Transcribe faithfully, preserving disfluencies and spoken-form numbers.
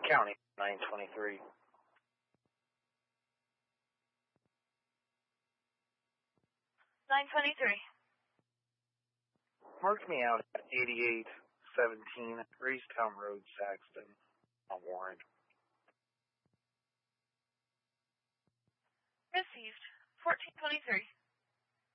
County nine twenty-three. nine twenty-three. Mark me out at eighty-eight seventeen Racetown Road, Saxton, on warrant. Received. fourteen twenty-three.